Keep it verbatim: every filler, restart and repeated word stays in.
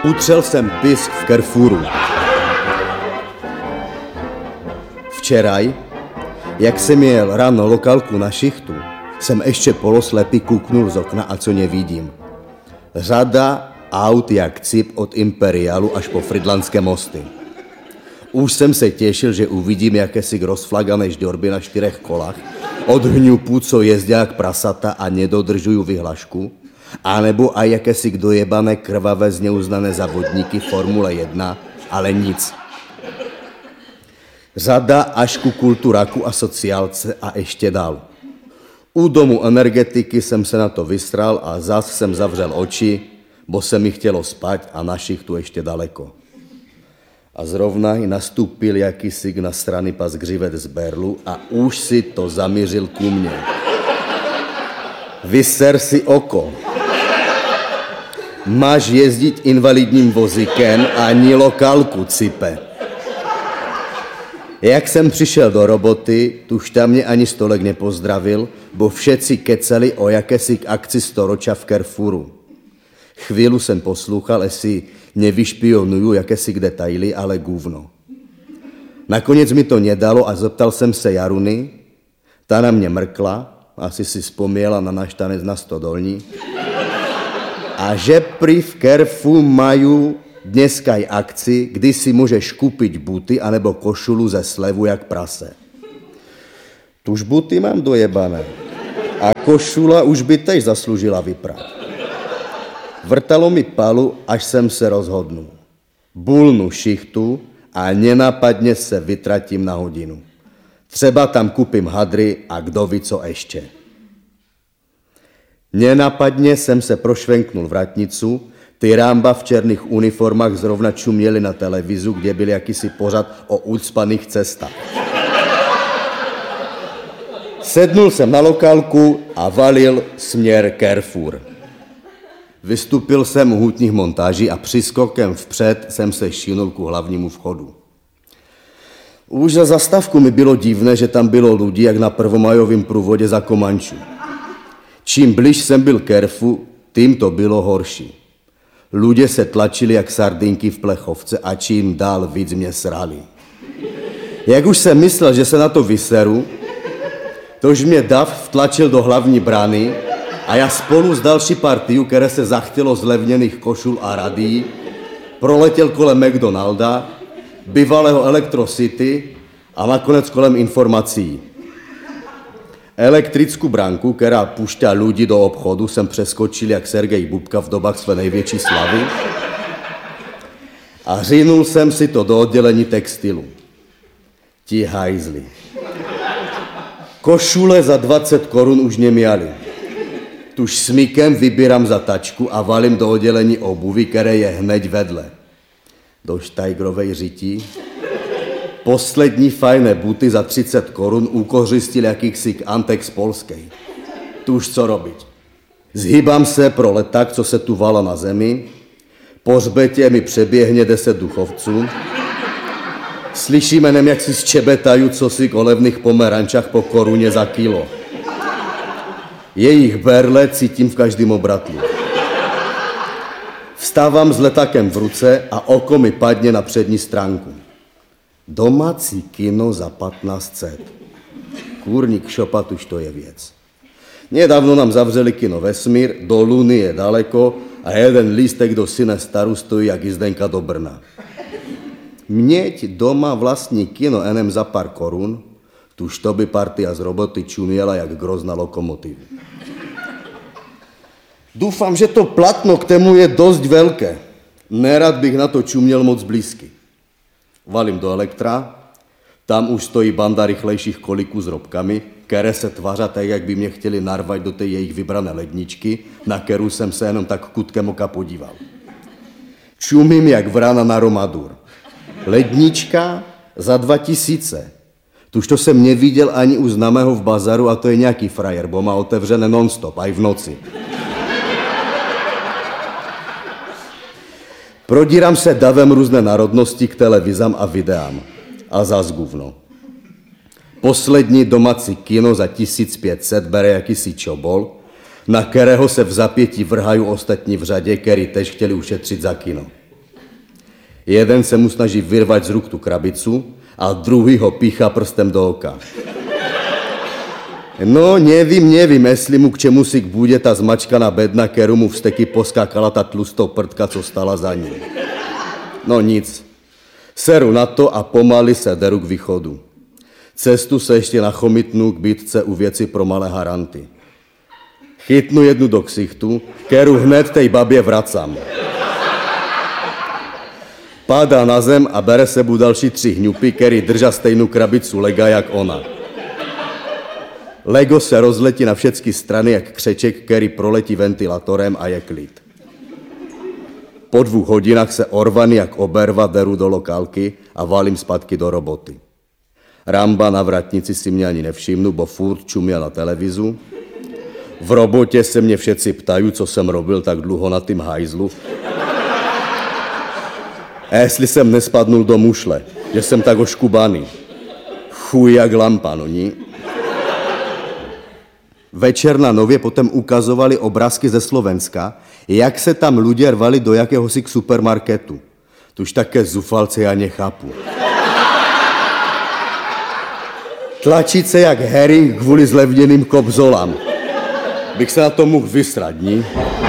Utřel jsem pisk v Carrefouru. Včeraj, jak jsem jel ráno lokálku na šichtu, jsem ještě poloslepý kuknul z okna a co nevidím. Řada aut jak cip od Imperialu až po Frydlandské mosty. Už jsem se těšil, že uvidím jakési rozflagané žďorby na čtyřech kolách, od hňupů, co jezdí jak prasata a nedodržují vyhlašku, anebo aj jakési dojebané krvavé zneuznané závodníky Formule jedna, ale nic. Řada až ku kulturaku a sociálce a ještě dál. U domu energetiky jsem se na to vysral a zas jsem zavřel oči, bo se mi chtělo spať a na šichtu ještě daleko. A zrovna i nastúpil jakýsi na strany pas Gřivec z Berlu a už si to zamířil ku mně. Vyser si oko. Máš jezdit invalidním vozíkem a ani lokálku, cipe. Jak jsem přišel do roboty, tuž tam mě ani stolek nepozdravil, bo všetci kecali o jakési akci storoča v Carrefouru. Chvíli jsem poslouchal, jestli nevyšpionuju jakési detaily, ale gůvno. Nakonec mi to nedalo a zeptal jsem se Jaruny, ta na mě mrkla, asi si vzpomněla na náš tanec na Stodolní, a že prý v Carrefouru mají dneska i akci, kdy si můžeš koupit buty anebo košulu ze slevu jak prase. Tuž buty mám dojebané a košula už by tež zasloužila vyprat. Vrtalo mi palu, až jsem se rozhodnul. Bulnu šichtu a nenapadně se vytratím na hodinu. Třeba tam koupím hadry a kdo ví co ještě. Nenapadně jsem se prošvenknul vratnicu, ty rámba v černých uniformách zrovna čuměli na televizu, kde byl jakýsi pořad o ucpaných cestách. Sednul jsem na lokálku a valil směr Carrefour. Vystupil jsem u hutních montáží a přiskokem vpřed jsem se šinul ku hlavnímu vchodu. Už za zastávku mi bylo divné, že tam bylo lidí jak na prvomajovém průvodě za Komančů. Čím blíž jsem byl Carrefour, tím to bylo horší. Lidé se tlačili jak sardinky v plechovce a čím dál víc mě srali. Jak už jsem myslel, že se na to vyseru, tož mě dav vtlačil do hlavní brány a já spolu s další partiu, které se zachtělo z levněných košul a radií, proletěl kolem McDonalda, bývalého Electro City a nakonec kolem informací. Elektrickou branku, která pušťá lidi do obchodu, jsem přeskočil jak Sergej Bubka v dobách své největší slavy a řínul jsem si to do oddělení textilu. Ti hajzli. Košule za dvacet korun už neměli. Tuž smykem vybírám za tačku a valím do oddělení obuvy, které je hned vedle. Do štajgrovej řití. Poslední fajné buty za třicet korun ukořistil jakýsi Antex polskej. Tuž co robit. Zhýbám se pro leták, co se tu vala na zemi. Po hřbetě mi přeběhne deset duchovců. Slyšíme nem, jak si zčebetají cosi o levných pomerančách po koruně za kilo. Jejich berle cítím v každém obratlu. Vstávám s letákem v ruce a oko mi padne na přední stránku. Domácí kino za patnáct set. Kůrník šopat, už to je věc. Nedávno nám zavřeli kino Vesmír, do Luny je daleko a jeden lístek do Syne staru stojí jak jízdenka do Brna. Měť doma vlastní kino enem za pár korun, tuž to by partia z roboty čuměla jak grozná lokomotiva. Doufám, že to platno k tému je dost velké. Nerad bych na to čuměl moc blízky. Valím do Elektra, tam už stojí banda rychlejších koliků s robkami, které se tváří tak, jak by mě chtěli narvat do té jejich vybrané ledničky, na kterou jsem se jenom tak kutkem oka podíval. Čumím jak vrana na Romadur. Lednička za dva tisíce. Tuž to jsem neviděl ani u známého v bazaru a to je nějaký frajer, bo má otevřené non-stop, aj v noci. Prodírám se davem různé národnosti k televizám a videám. A zas guvno. Poslední domácí kino za tisíc pět set bere jakýsi čobol, na kterého se v zapětí vrhají ostatní v řadě, který tež chtěli ušetřit za kino. Jeden se mu snaží vyrvat z ruk tu krabicu a druhý ho píchá prstem do oka. No, nevím, nevím, jestli mu k čemu si bude ta zmačkaná bedna, kterou mu vsteky poskákala ta tlustou prdka, co stala za ním. No nic. Seru na to a pomaly se deru k východu. Cestu se ještě nachomítnu k bytce u věci pro malé haranty. Chytnu jednu do ksichtu, kterou hned tej babě vracám. Padá na zem a bere sebu další tři hňupy, který drža stejnou krabicu lega jak ona. Lego se rozletí na všechny strany jak křeček, který proletí ventilatorem a je klid. Po dvou hodinách se orvaný jak oberva deru do lokálky a valím zpátky do roboty. Ramba na vratnici si mě ani nevšimnu, bo furt čuměl na televizu. V robotě se mě všetci ptají, co jsem robil tak dlouho na tým hajzlu. A jestli jsem nespadnul do mušle, že jsem tak oškubaný. Chuj jak lampa, no ní. Večer na Nově potom ukazovali obrázky ze Slovenska, jak se tam lidé rvali do jakéhosi supermarketu. Tuž také zufalce já nechápu. Tlačit se jak herring kvůli zlevněným kobzolám. Bych se na to mohl vysrat, ní?